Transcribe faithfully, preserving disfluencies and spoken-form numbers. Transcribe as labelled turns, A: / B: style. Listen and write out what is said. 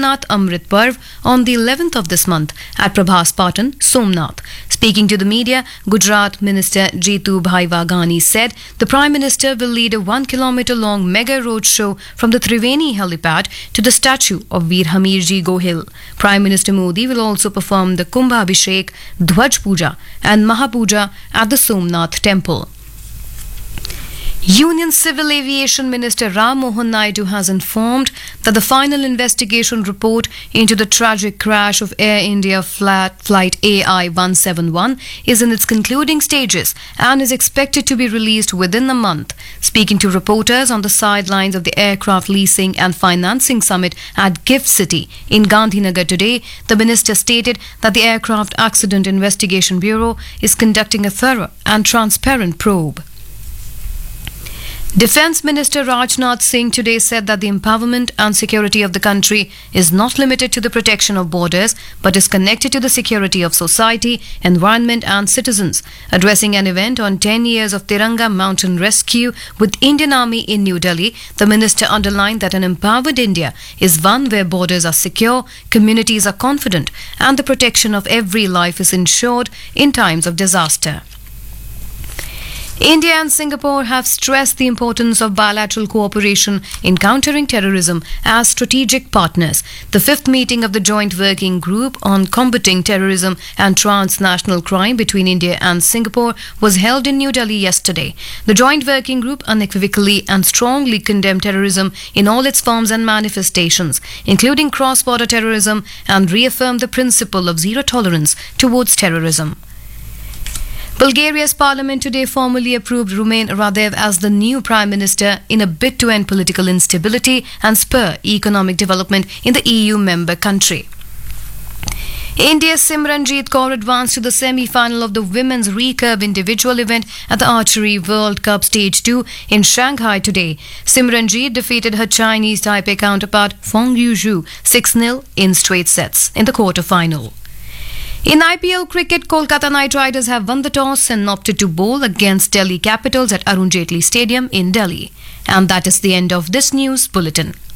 A: Jagannath Amrit Parv on the eleventh of this month at Prabhas Patan, Somnath. Speaking to the media, Gujarat Minister Jitu Bhai Waghani said the Prime Minister will lead a one kilometre long mega road show from the Triveni helipad to the statue of Veer Hamirji Gohil. Prime Minister Modi will also perform the Kumbh Abhishek, Dhwaj Puja and Mahapuja at the Somnath temple. Union Civil Aviation Minister Ram Mohan Naidu has informed that the final investigation report into the tragic crash of Air India flat flight A I one seventy-one is in its concluding stages and is expected to be released within a month. Speaking to reporters on the sidelines of the Aircraft Leasing and Financing Summit at Gift City in Gandhinagar today, the minister stated that the Aircraft Accident Investigation Bureau is conducting a thorough and transparent probe. Defence Minister Rajnath Singh today said that the empowerment and security of the country is not limited to the protection of borders but is connected to the security of society, environment and citizens. Addressing an event on ten years of Tiranga Mountain Rescue with Indian Army in New Delhi, the minister underlined that an empowered India is one where borders are secure, communities are confident and the protection of every life is ensured in times of disaster. India and Singapore have stressed the importance of bilateral cooperation in countering terrorism as strategic partners. The fifth meeting of the Joint Working Group on Combating Terrorism and Transnational Crime between India and Singapore was held in New Delhi yesterday. The Joint Working Group unequivocally and strongly condemned terrorism in all its forms and manifestations, including cross-border terrorism, and reaffirmed the principle of zero tolerance towards terrorism. Bulgaria's parliament today formally approved Rumen Radev as the new prime minister in a bid to end political instability and spur economic development in the E U member country. India's Simranjeet Kaur advanced to the semi-final of the women's recurve individual event at the Archery World Cup Stage two in Shanghai today. Simranjeet defeated her Chinese Taipei counterpart Feng Yuzhu six nil in straight sets in the quarter-final. In I P L cricket, Kolkata Knight Riders have won the toss and opted to bowl against Delhi Capitals at Arun Jaitley Stadium in Delhi. And that is the end of this news bulletin.